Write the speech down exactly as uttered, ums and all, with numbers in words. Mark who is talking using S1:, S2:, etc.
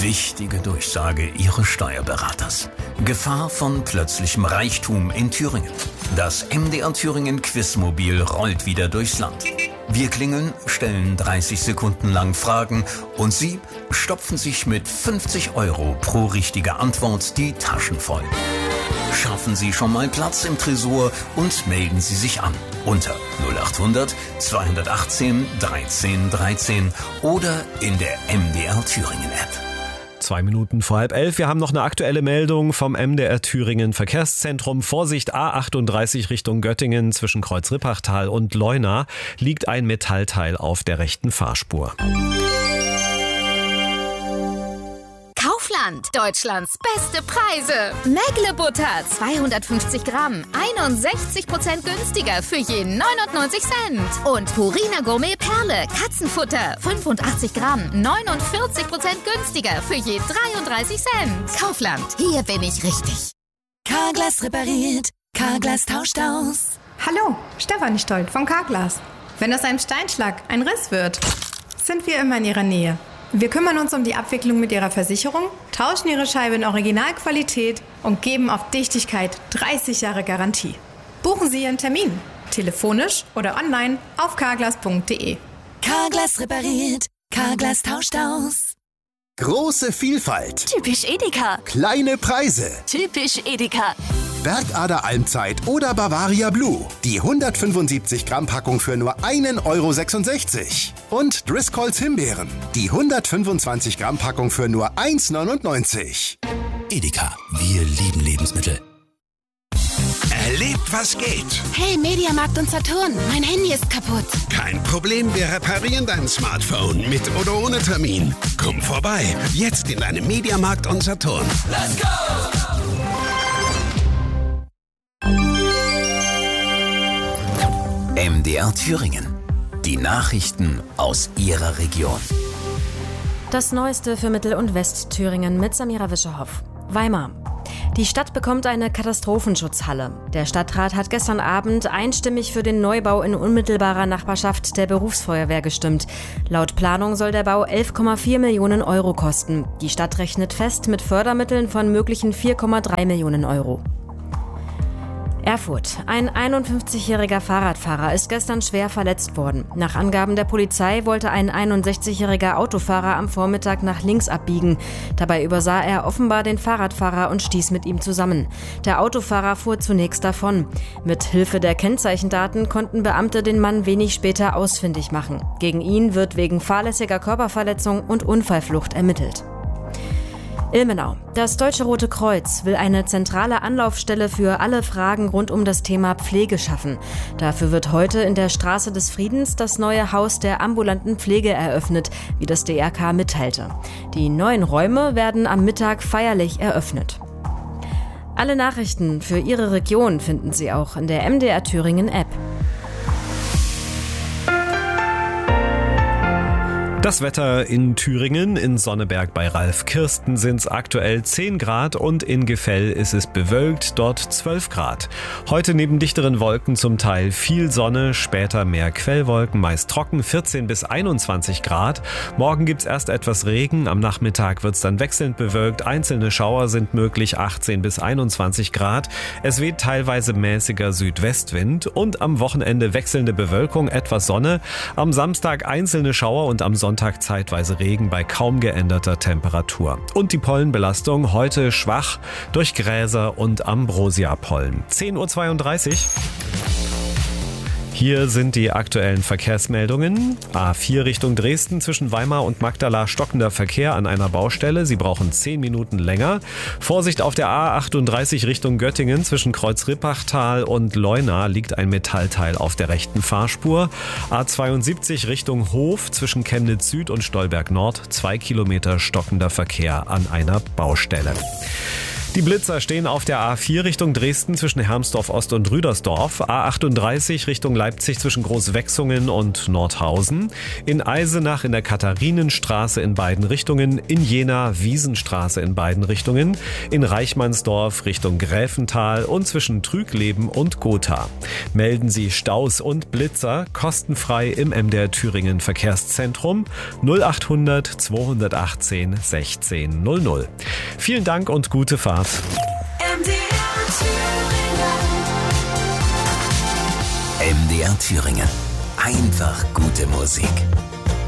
S1: Wichtige Durchsage Ihres Steuerberaters. Gefahr von plötzlichem Reichtum in Thüringen. Das M D R Thüringen Quizmobil rollt wieder durchs Land. Wir klingeln, stellen dreißig Sekunden lang Fragen und Sie stopfen sich mit fünfzig Euro pro richtige Antwort die Taschen voll. Schaffen Sie schon mal Platz im Tresor und melden Sie sich an unter null acht hundert zweihundertachtzehn dreizehn dreizehn oder in der M D R Thüringen App.
S2: Zwei Minuten vor halb elf. Wir haben noch eine aktuelle Meldung vom M D R Thüringen Verkehrszentrum. Vorsicht, A achtunddreißig Richtung Göttingen zwischen Kreuz-Rippachtal und Leuna liegt ein Metallteil auf der rechten Fahrspur.
S3: Kaufland, Deutschlands beste Preise. Mägle-Butter, zweihundertfünfzig Gramm, einundsechzig Prozent günstiger für je neunundneunzig Cent. Und Purina Gourmet Perle, Katzenfutter, fünfundachtzig Gramm, neunundvierzig Prozent günstiger für je dreiunddreißig Cent. Kaufland, hier bin ich richtig.
S4: Carglass repariert, Carglass tauscht aus.
S5: Hallo, Stefanie Stolt von Carglass. Wenn aus einem Steinschlag ein Riss wird, sind wir immer in Ihrer Nähe. Wir kümmern uns um die Abwicklung mit Ihrer Versicherung, tauschen Ihre Scheibe in Originalqualität und geben auf Dichtigkeit dreißig Jahre Garantie. Buchen Sie Ihren Termin, telefonisch oder online auf carglass punkt de.
S4: Carglass repariert, Carglass tauscht aus.
S6: Große Vielfalt.
S4: Typisch Edeka.
S6: Kleine Preise.
S4: Typisch Edeka.
S6: Bergader Almzeit oder Bavaria Blue. Die hundertfünfundsiebzig Gramm Packung für nur einen Euro sechsundsechzig. Und Driscolls Himbeeren. Die hundertfünfundzwanzig Gramm Packung für nur eins neunundneunzig.
S7: Edeka, wir lieben Lebensmittel.
S8: Erlebt, was geht.
S9: Hey, Mediamarkt und Saturn, mein Handy ist kaputt.
S8: Kein Problem, wir reparieren dein Smartphone mit oder ohne Termin. Komm vorbei, jetzt in deinem Mediamarkt und Saturn.
S7: Let's go!
S1: M D R Thüringen. Die Nachrichten aus Ihrer Region.
S10: Das Neueste für Mittel- und Westthüringen mit Samira Wischerhoff. Weimar. Die Stadt bekommt eine Katastrophenschutzhalle. Der Stadtrat hat gestern Abend einstimmig für den Neubau in unmittelbarer Nachbarschaft der Berufsfeuerwehr gestimmt. Laut Planung soll der Bau elf Komma vier Millionen Euro kosten. Die Stadt rechnet fest mit Fördermitteln von möglichen vier Komma drei Millionen Euro. Erfurt. Ein einundfünfzigjähriger Fahrradfahrer ist gestern schwer verletzt worden. Nach Angaben der Polizei wollte ein einundsechzigjähriger Autofahrer am Vormittag nach links abbiegen. Dabei übersah er offenbar den Fahrradfahrer und stieß mit ihm zusammen. Der Autofahrer fuhr zunächst davon. Mit Hilfe der Kennzeichendaten konnten Beamte den Mann wenig später ausfindig machen. Gegen ihn wird wegen fahrlässiger Körperverletzung und Unfallflucht ermittelt. Ilmenau. Das Deutsche Rote Kreuz will eine zentrale Anlaufstelle für alle Fragen rund um das Thema Pflege schaffen. Dafür wird heute in der Straße des Friedens das neue Haus der ambulanten Pflege eröffnet, wie das D R K mitteilte. Die neuen Räume werden am Mittag feierlich eröffnet. Alle Nachrichten für Ihre Region finden Sie auch in der M D R Thüringen App.
S2: Das Wetter in Thüringen, in Sonneberg bei Ralf Kirsten sind es aktuell zehn Grad und in Gefell ist es bewölkt, dort zwölf Grad. Heute neben dichteren Wolken zum Teil viel Sonne, später mehr Quellwolken, meist trocken, vierzehn bis einundzwanzig Grad. Morgen gibt's erst etwas Regen, am Nachmittag wird's dann wechselnd bewölkt, einzelne Schauer sind möglich, achtzehn bis einundzwanzig Grad. Es weht teilweise mäßiger Südwestwind und am Wochenende wechselnde Bewölkung, etwas Sonne. Am Samstag einzelne Schauer und am Sonntag Sonntag zeitweise Regen bei kaum geänderter Temperatur. Und die Pollenbelastung heute schwach durch Gräser und Ambrosia-Pollen. zehn Uhr zweiunddreißig. Hier sind die aktuellen Verkehrsmeldungen. A vier Richtung Dresden zwischen Weimar und Magdala stockender Verkehr an einer Baustelle. Sie brauchen zehn Minuten länger. Vorsicht auf der A achtunddreißig Richtung Göttingen zwischen Kreuz-Rippachtal und Leuna liegt ein Metallteil auf der rechten Fahrspur. A zweiundsiebzig Richtung Hof zwischen Chemnitz Süd und Stolberg Nord. Zwei Kilometer stockender Verkehr an einer Baustelle. Die Blitzer stehen auf der A vier Richtung Dresden zwischen Hermsdorf Ost und Rüdersdorf, A achtunddreißig Richtung Leipzig zwischen Großwechsungen und Nordhausen, in Eisenach in der Katharinenstraße in beiden Richtungen, in Jena Wiesenstraße in beiden Richtungen, in Reichmannsdorf Richtung Gräfental und zwischen Trügleben und Gotha. Melden Sie Staus und Blitzer kostenfrei im M D R Thüringen Verkehrszentrum null achthundert zweihundertachtzehn sechzehn null null. Vielen Dank und gute Fahrt.
S4: M D R Thüringen.
S1: M D R Thüringen. Einfach gute Musik.